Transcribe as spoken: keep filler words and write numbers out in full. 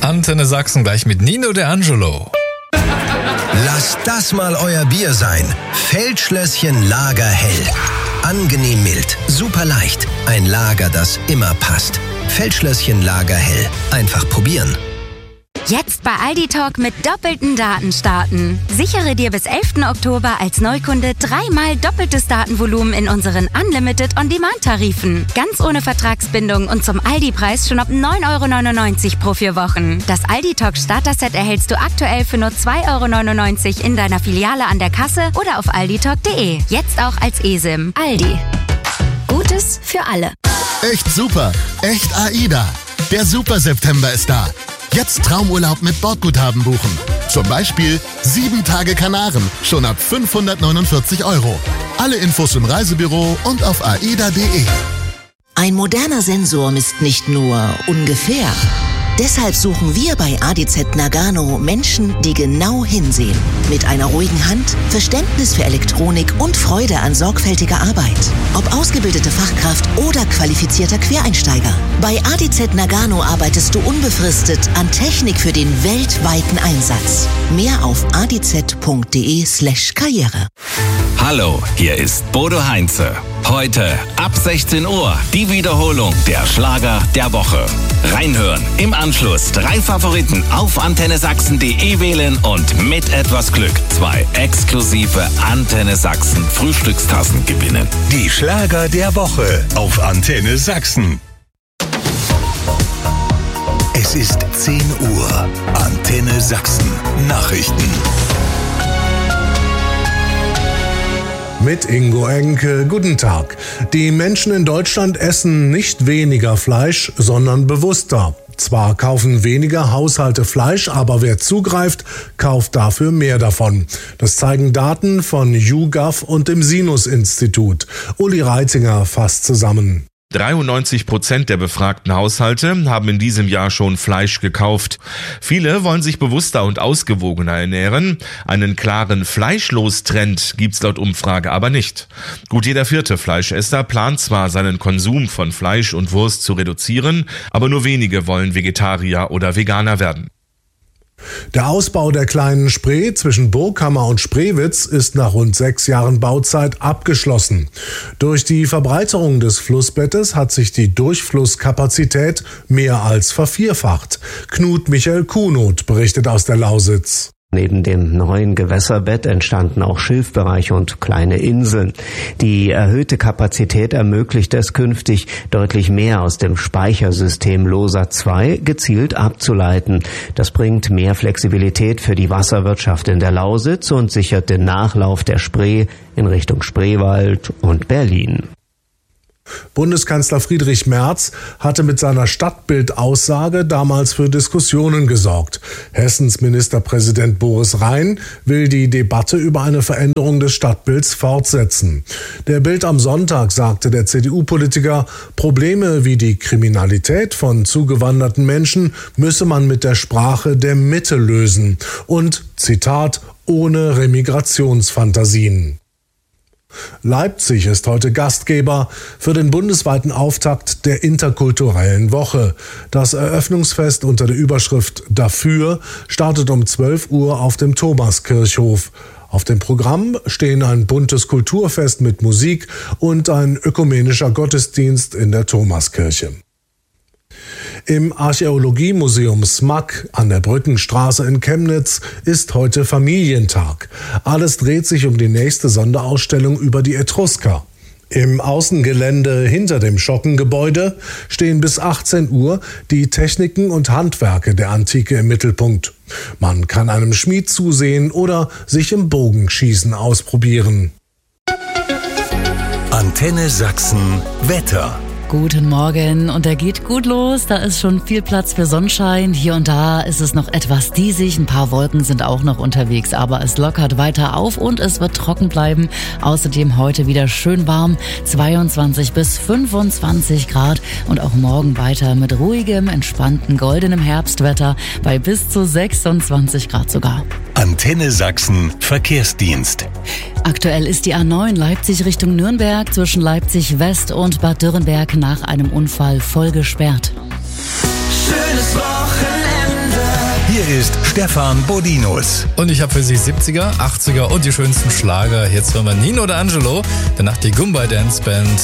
Antenne Sachsen gleich mit Nino De Angelo. Lasst das mal euer Bier sein. Feldschlösschen Lagerhell. Angenehm mild, super leicht. Ein Lager, das immer passt. Feldschlösschen Lagerhell. Einfach probieren. Jetzt bei Aldi Talk mit doppelten Daten starten. Sichere dir bis elften Oktober als Neukunde dreimal doppeltes Datenvolumen in unseren Unlimited On-Demand-Tarifen. Ganz ohne Vertragsbindung und zum Aldi-Preis schon ab neun Euro neunundneunzig pro vier Wochen. Das Aldi Talk Starter-Set erhältst du aktuell für nur zwei Euro neunundneunzig in deiner Filiale an der Kasse oder auf alditalk punkt de. Jetzt auch als eSIM. Aldi. Gutes für alle. Echt super. Echt AIDA. Der Super September ist da. Jetzt Traumurlaub mit Bordguthaben buchen. Zum Beispiel sieben Tage Kanaren, schon ab fünfhundertneunundvierzig Euro. Alle Infos im Reisebüro und auf aida punkt de. Ein moderner Sensor misst nicht nur ungefähr. Deshalb suchen wir bei A D Z Nagano Menschen, die genau hinsehen. Mit einer ruhigen Hand, Verständnis für Elektronik und Freude an sorgfältiger Arbeit. Ob ausgebildete Fachkraft oder qualifizierter Quereinsteiger. Bei A D Z Nagano arbeitest du unbefristet an Technik für den weltweiten Einsatz. Mehr auf adz punkt de slash karriere. Hallo, hier ist Bodo Heinze. Heute ab sechzehn Uhr die Wiederholung der Schlager der Woche. Reinhören, im Anschluss drei Favoriten auf antenne sachsen punkt de wählen und mit etwas Glück zwei exklusive Antenne Sachsen Frühstückstassen gewinnen. Die Schlager der Woche auf Antenne Sachsen. Es ist zehn Uhr. Antenne Sachsen Nachrichten. Mit Ingo Enke, guten Tag. Die Menschen in Deutschland essen nicht weniger Fleisch, sondern bewusster. Zwar kaufen weniger Haushalte Fleisch, aber wer zugreift, kauft dafür mehr davon. Das zeigen Daten von YouGov und dem Sinus-Institut. Uli Reitzinger fasst zusammen. dreiundneunzig Prozent der befragten Haushalte haben in diesem Jahr schon Fleisch gekauft. Viele wollen sich bewusster und ausgewogener ernähren. Einen klaren Fleischlos-Trend gibt's laut Umfrage aber nicht. Gut jeder vierte Fleischesser plant zwar, seinen Konsum von Fleisch und Wurst zu reduzieren, aber nur wenige wollen Vegetarier oder Veganer werden. Der Ausbau der kleinen Spree zwischen Burghammer und Spreewitz ist nach rund sechs Jahren Bauzeit abgeschlossen. Durch die Verbreiterung des Flussbettes hat sich die Durchflusskapazität mehr als vervierfacht. Knut Michael Kuhnot berichtet aus der Lausitz. Neben dem neuen Gewässerbett entstanden auch Schilfbereiche und kleine Inseln. Die erhöhte Kapazität ermöglicht es künftig, deutlich mehr aus dem Speichersystem Losa zwei gezielt abzuleiten. Das bringt mehr Flexibilität für die Wasserwirtschaft in der Lausitz und sichert den Nachlauf der Spree in Richtung Spreewald und Berlin. Bundeskanzler Friedrich Merz hatte mit seiner Stadtbildaussage damals für Diskussionen gesorgt. Hessens Ministerpräsident Boris Rhein will die Debatte über eine Veränderung des Stadtbilds fortsetzen. Der Bild am Sonntag sagte der C D U-Politiker, Probleme wie die Kriminalität von zugewanderten Menschen müsse man mit der Sprache der Mitte lösen und, Zitat, ohne Remigrationsfantasien. Leipzig ist heute Gastgeber für den bundesweiten Auftakt der interkulturellen Woche. Das Eröffnungsfest unter der Überschrift Dafür startet um zwölf Uhr auf dem Thomaskirchhof. Auf dem Programm stehen ein buntes Kulturfest mit Musik und ein ökumenischer Gottesdienst in der Thomaskirche. Im Archäologiemuseum S M A K an der Brückenstraße in Chemnitz ist heute Familientag. Alles dreht sich um die nächste Sonderausstellung über die Etrusker. Im Außengelände hinter dem Schockengebäude stehen bis achtzehn Uhr die Techniken und Handwerke der Antike im Mittelpunkt. Man kann einem Schmied zusehen oder sich im Bogenschießen ausprobieren. Antenne Sachsen Wetter. Guten Morgen und er geht gut los. Da ist schon viel Platz für Sonnenschein. Hier und da ist es noch etwas diesig. Ein paar Wolken sind auch noch unterwegs, aber es lockert weiter auf und es wird trocken bleiben. Außerdem heute wieder schön warm, zweiundzwanzig bis fünfundzwanzig Grad und auch morgen weiter mit ruhigem, entspannten, goldenem Herbstwetter bei bis zu sechsundzwanzig Grad sogar. Antenne Sachsen Verkehrsdienst. Aktuell ist die A neun Leipzig Richtung Nürnberg zwischen Leipzig West und Bad Dürrenberg nach einem Unfall voll gesperrt. Schönes Wochenende. Hier ist Stefan Bodinus. Und ich habe für Sie siebziger, achtziger und die schönsten Schlager. Jetzt hören wir Nino D'Angelo, danach die Goomba Dance Band